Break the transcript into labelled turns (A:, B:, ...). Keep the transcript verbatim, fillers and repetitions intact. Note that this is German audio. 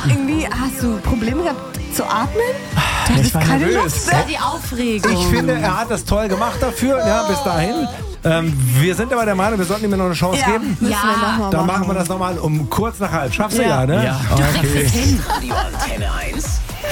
A: irgendwie, hast du Probleme gehabt zu atmen? Du hattest
B: Ich war
A: keine
B: nervös.
A: Luft.
C: Ja, die Aufregung.
B: Ich finde, er hat das toll gemacht dafür. Ja, bis dahin. Ähm, wir sind aber der Meinung, wir sollten ihm noch eine Chance
A: Ja,
B: geben.
A: müssen
C: Ja.
A: wir nochmal
B: Dann
A: machen.
B: machen wir das nochmal um kurz nach halb. Schaffst du ja,
A: Ja.
B: ne?
D: Ja.
C: Du kriegst es hin.
E: Radio Antenne eins.